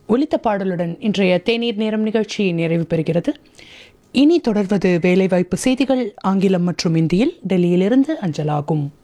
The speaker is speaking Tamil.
ஒலித்த பாடலுடன் இன்றைய தேநீர் நேரம் நிகழ்ச்சி நிறைவு பெறுகிறது. இனி தொடர்வது வேலைவாய்ப்பு செய்திகள் ஆங்கிலம் மற்றும் இந்தியில் டெல்லியிலிருந்து அஞ்சலாகும்.